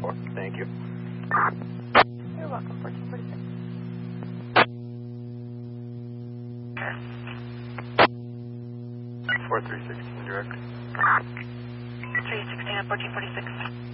4. Thank you. You're welcome, 1446. 4316 direct. 316 on 1446.